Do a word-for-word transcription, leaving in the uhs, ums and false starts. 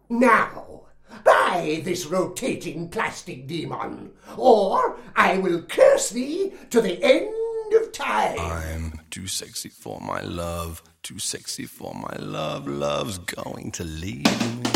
Now, buy this rotating plastic demon, or I will curse thee to the end of time. I'm too sexy for my love, too sexy for my love. Love's going to leave me.